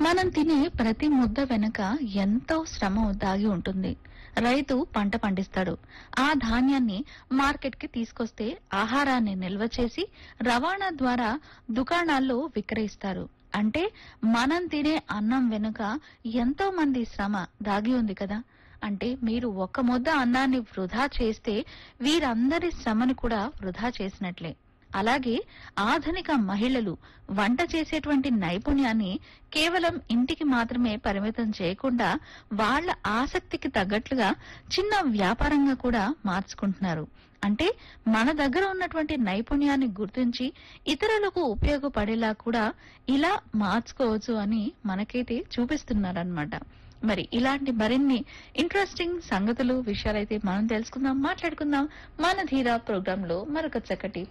మనం తినే ప్రతి ముద్ద వెనుక ఎంతో శ్రమ దాగి ఉంటుంది. రైతు పంట పండిస్తాడు. ఆ ధాన్యాన్ని మార్కెట్కి తీసుకొస్తే ఆహారాన్ని నిల్వ చేసి రవాణా ద్వారా దుకాణాల్లో విక్రయిస్తారు. అంటే మనం తినే అన్నం వెనుక ఎంతో మంది శ్రమ దాగి ఉంది కదా. అంటే మీరు ఒక ముద్ద అన్నాన్ని వృధా చేస్తే వీరందరి శ్రమను కూడా వృధా చేసినట్లే. అలాగే ఆధునిక మహిళలు వంట చేసేటువంటి నైపుణ్యాన్ని కేవలం ఇంటికి మాత్రమే పరిమితం చేయకుండా వాళ్ళ ఆసక్తికి తగ్గట్లుగా చిన్న వ్యాపారంగా కూడా మార్చుకుంటున్నారు. అంటే మన దగ్గర ఉన్నటువంటి నైపుణ్యాన్ని గుర్తించి ఇతరులకు ఉపయోగపడేలా కూడా ఇలా మార్చుకోవచ్చు అని మనకైతే చూపిస్తున్నారన్నమాట. మరి ఇలాంటి మరిన్ని ఇంట్రెస్టింగ్ సంగతులు విషయాలైతే మనం తెలుసుకుందాం, మాట్లాడుకుందాం మన ధీరా ప్రోగ్రామ్ లో మరొక చక్కటి